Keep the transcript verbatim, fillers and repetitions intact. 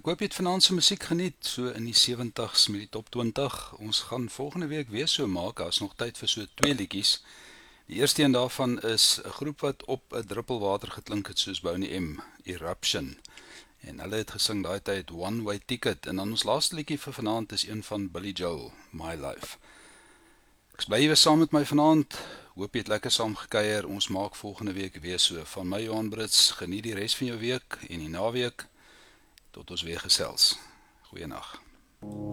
Ek hoop jy het vanaand se musiek geniet, so in die sewentig's met die top twintig. Ons gaan volgende week weer so maak, daar is nog tyd vir so twee liedjies. Die eerste een daarvan is 'n groep wat op 'n druppel water geklink het soos Boney M, Eruption. En hulle het gesing daai tyd One Way Ticket. En dan ons laaste liedjie vir vanaand is een van Billy Joel, My Life. Ek is bly jy was saam met my vanaand. Hoop jy het lekker saam gekuier. Ons maak volgende week weer so. Van my Johan Brits, geniet die res van jou week en die naweek. Tot ons weer gesels. Goeienaand.